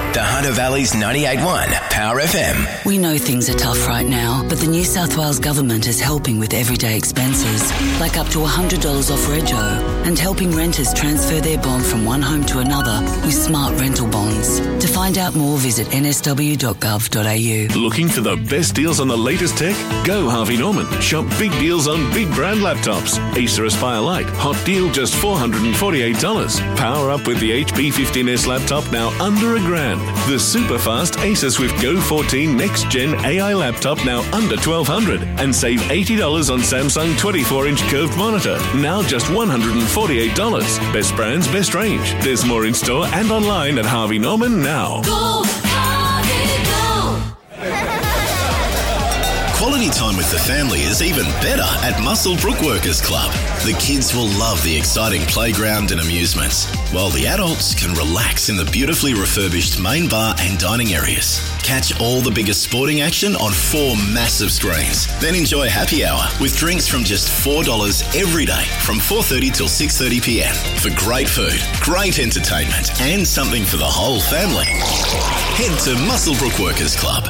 The Hunter Valley's 98.1 Power FM. We know things are tough right now, but the New South Wales Government is helping with everyday expenses, like up to $100 off Rego, and helping renters transfer their bond from one home to another with smart rental bonds. To find out more, visit nsw.gov.au. Looking for the best deals on the latest tech? Go Harvey Norman. Shop big deals on big brand laptops. Acer Aspire Lite, hot deal just $448. Power up with the HP 15S laptop now under $1,000. The super fast Acer Swift Go 14 Next Gen AI laptop now under $1,200. And save $80 on Samsung 24-inch curved monitor, now just $148. Best brands, best range. There's more in store and online at Harvey Norman now. Go, Harvey, go! Quality time with the family is even better at Muswellbrook Workers Club. The kids will love the exciting playground and amusements, while the adults can relax in the beautifully refurbished main bar and dining areas. Catch all the biggest sporting action on 4 massive screens. Then enjoy happy hour with drinks from just $4 every day from 4:30 till 6:30 p.m. for great food, great entertainment and something for the whole family. Head to Muswellbrook Workers Club.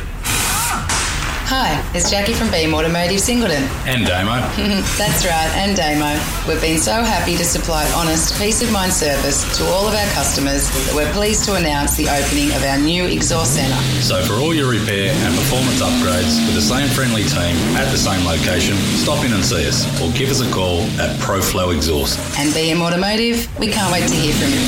Hi, it's Jackie from Beam Automotive Singleton. And Damo. That's right, and Damo. We've been so happy to supply honest, peace of mind service to all of our customers that we're pleased to announce the opening of our new exhaust centre. So for all your repair and performance upgrades with the same friendly team at the same location, stop in and see us or give us a call at ProFlow Exhaust. And BM Automotive, we can't wait to hear from you.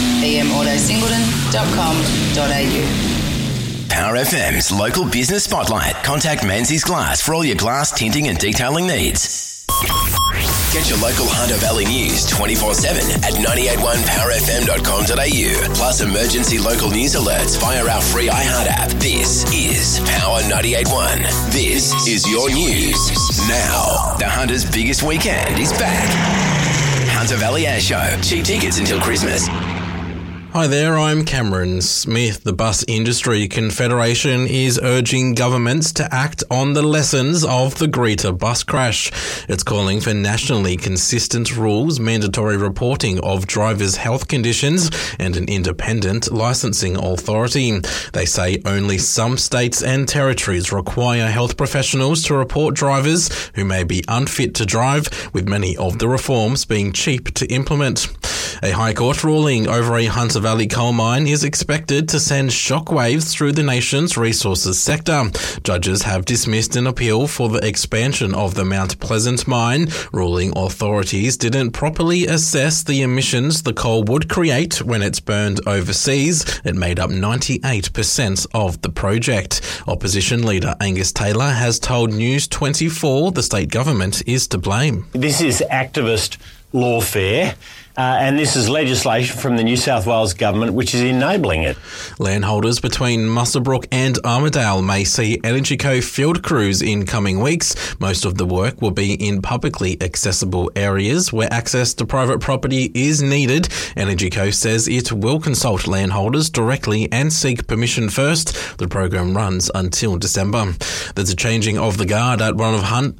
bmautosingleton.com.au. Power FM's local business spotlight. Contact Menzies Glass for all your glass, tinting and detailing needs. Get your local Hunter Valley news 24/7 at 981powerfm.com.au. Plus emergency local news alerts via our free iHeart app. This is Power 98.1. This is your news now. The Hunter's biggest weekend is back. Hunter Valley Air Show. Cheap tickets until Christmas. Hi there, I'm Cameron Smith. The Bus Industry Confederation is urging governments to act on the lessons of the Greta bus crash. It's calling for nationally consistent rules, mandatory reporting of drivers' health conditions, and an independent licensing authority. They say only some states and territories require health professionals to report drivers who may be unfit to drive, with many of the reforms being cheap to implement. A High Court ruling over a Hunter Valley coal mine is expected to send shockwaves through the nation's resources sector. Judges have dismissed an appeal for the expansion of the Mount Pleasant mine, ruling authorities didn't properly assess the emissions the coal would create when it's burned overseas. It made up 98% of the project. Opposition leader Angus Taylor has told News 24 the state government is to blame. This is activist lawfare. And this is legislation from the New South Wales government which is enabling it. Landholders between Muswellbrook and Armidale may see EnergyCo field crews in coming weeks. Most of the work will be in publicly accessible areas where access to private property is needed. EnergyCo says it will consult landholders directly and seek permission first. The program runs until December. There's a changing of the guard at one of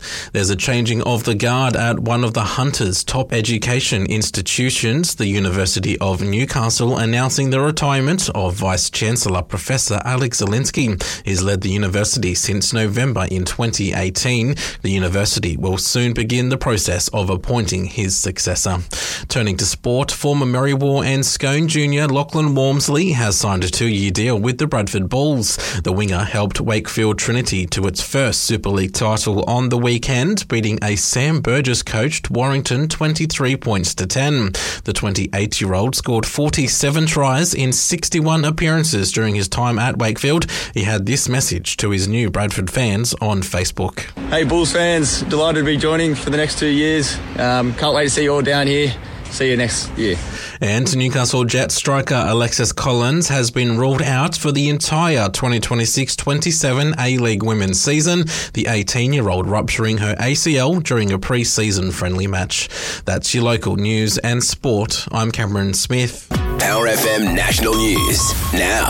the Hunter's top education institutions, the University of Newcastle, announcing the retirement of Vice-Chancellor Professor Alex Zielinski. He's led the university since November in 2018. The university will soon begin the process of appointing his successor. Turning to sport, former Merriwar and Scone junior Lachlan Walmsley has signed a 2-year deal with the Bradford Bulls. The winger helped Wakefield Trinity to its first Super League title on the weekend, beating a Sam Burgess-coached Warrington 23 points to 10. The 28-year-old scored 47 tries in 61 appearances during his time at Wakefield. He had this message to his new Bradford fans on Facebook. Hey Bulls fans, delighted to be joining for the next 2 years. Can't wait to see you all down here. See you next year. And Newcastle Jets striker Alexis Collins has been ruled out for the entire 2026-27 A-League women's season, the 18-year-old rupturing her ACL during a pre-season friendly match. That's your local news and sport. I'm Cameron Smith. Power FM National News now.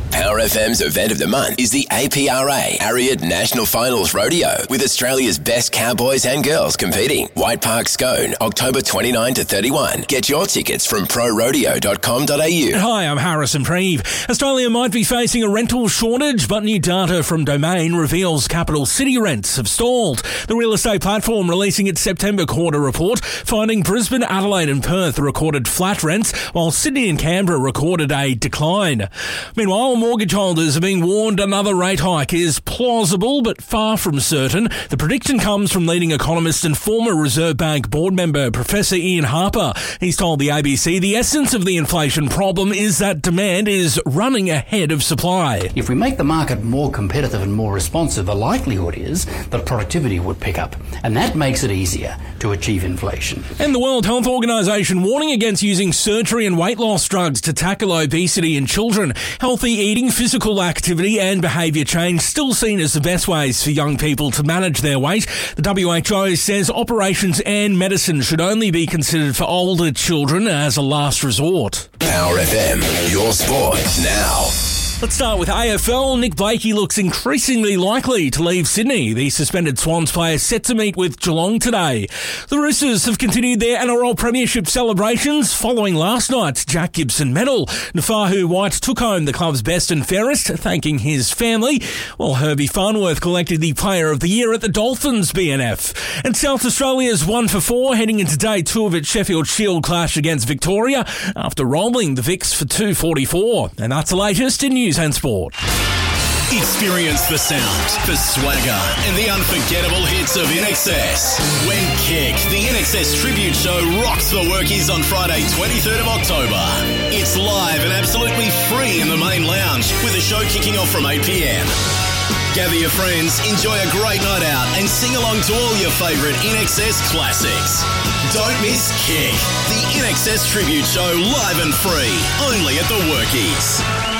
Power FM's event of the month is the APRA Ariat National Finals Rodeo with Australia's best cowboys and girls competing. White Park Scone, October 29 to 31. Get your tickets from prorodeo.com.au. Hi, I'm Harrison Preeve. Australia might be facing a rental shortage, but new data from Domain reveals capital city rents have stalled. The real estate platform releasing its September quarter report, finding Brisbane, Adelaide and Perth recorded flat rents, while Sydney and Canberra recorded a decline. Meanwhile, mortgage holders are being warned another rate hike is plausible but far from certain. The prediction comes from leading economist and former Reserve Bank board member Professor Ian Harper. He's told the ABC the essence of the inflation problem is that demand is running ahead of supply. If we make the market more competitive and more responsive, the likelihood is that productivity would pick up, and that makes it easier to achieve inflation. And the World Health Organization warning against using surgery and weight loss drugs to tackle obesity in children. Healthy eating, physical activity and behaviour change still seen as the best ways for young people to manage their weight. The WHO says operations and medicine should only be considered for older children as a last resort. Power FM, your sport now. Let's start with AFL. Nick Blakey looks increasingly likely to leave Sydney. The suspended Swans player set to meet with Geelong today. The Roosters have continued their NRL Premiership celebrations following last night's Jack Gibson medal. Nafahu White took home the club's best and fairest, thanking his family, while Herbie Farnworth collected the Player of the Year at the Dolphins BNF. And South Australia's 1 for 4 heading into day 2 of its Sheffield Shield clash against Victoria after rolling the Vicks for 244. And that's the latest in news and sport. Experience the sound, the swagger, and the unforgettable hits of INXS. When Kick, the INXS tribute show, rocks the workies on Friday, 23rd of October. It's live and absolutely free in the main lounge, with the show kicking off from 8 p.m. Gather your friends, enjoy a great night out, and sing along to all your favourite INXS classics. Don't miss Kick, the INXS tribute show, live and free, only at the Workies.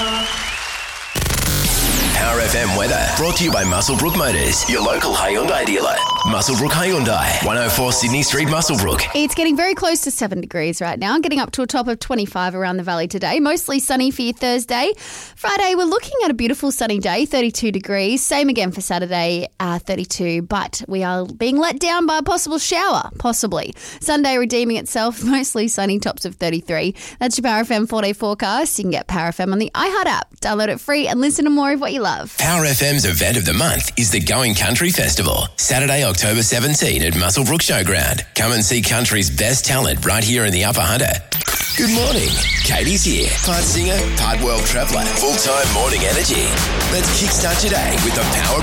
Power FM weather brought to you by Muswellbrook Motors, your local Hyundai dealer. Muswellbrook Hyundai, 104 Sydney Street, Muswellbrook. It's getting very close to 7 degrees right now, getting up to a top of 25 around the valley today. Mostly sunny for your Thursday. Friday, we're looking at a beautiful sunny day, 32 degrees. Same again for Saturday, 32. But we are being let down by a possible shower, possibly. Sunday redeeming itself, mostly sunny, tops of 33. That's your Power FM 4-day forecast. You can get Power FM on the iHeart app. Download it free and listen to more of what you love. Power FM's event of the month is the Going Country Festival, Saturday, October 17 at Muswellbrook Showground. Come and see country's best talent right here in the Upper Hunter. Good morning. Katie's here. Part singer, part world traveller, full-time morning energy. Let's kickstart your day with the Power